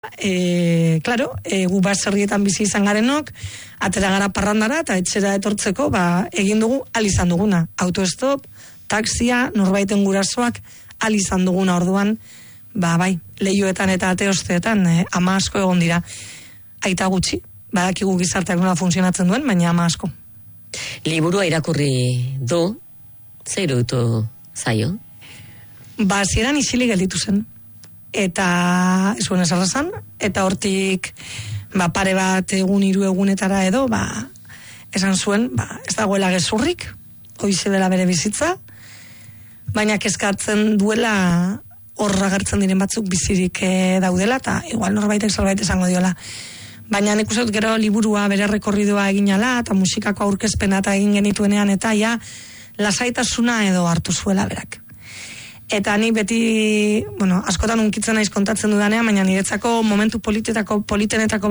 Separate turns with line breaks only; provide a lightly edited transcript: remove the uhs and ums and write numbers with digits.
Claro, gu baserrietan bizi izan garenok, atera gara parrandara eta etxera etortzeko, egin dugu izan duguna. Autostop, taxia, norbaiten gurasoak izan duguna orduan, bai, leihoetan eta ateosteetan ama asko egon dira. Aita gutxi, badakigu gizarteak nola funtzionatzen duen, baina ama asko.
Liburua irakurri du, zer iruditu zaio?
Hasieran isilik gelditu zen. Eta ez zuen esarrazan, eta hortik pare bat egun 3 egunetara edo, esan zuen, ez dagoela gezurrik, hoize dela bere bizitza, baina kezkatzen duela horra gertzen diren batzuk bizirik daudela, eta igual norbaitek zerbait esango diola. Baina nik uste dut gero liburua bere rekorridoa eginala, eta musikako aurkezpena eta egin genituenean, eta lasaitasuna edo hartu zuela berak. Eta ni beti, askotan unkitzen naiz kontatzen dudanean, baina niretzako momentu politenetako